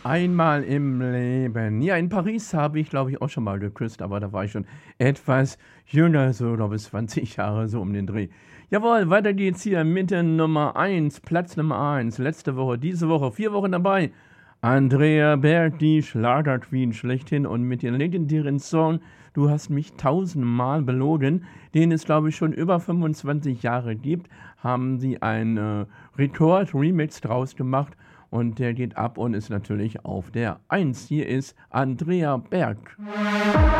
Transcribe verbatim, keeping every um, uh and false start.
Einmal im Leben. Ja, in Paris habe ich, glaube ich, auch schon mal geküsst, aber da war ich schon etwas jünger, so, glaube ich, zwanzig Jahre, so um den Dreh. Jawohl, weiter geht's hier mit der Nummer eins, Platz Nummer eins. Letzte Woche, diese Woche, vier Wochen dabei. Andrea Berg, die Schlagerqueen schlechthin und mit ihrem legendären Song „Du hast mich tausendmal belogen", den es, glaube ich, schon über fünfundzwanzig Jahre gibt, haben sie einen äh, Record-Remix draus gemacht und der geht ab und ist natürlich auf der eins. Hier ist Andrea Berg.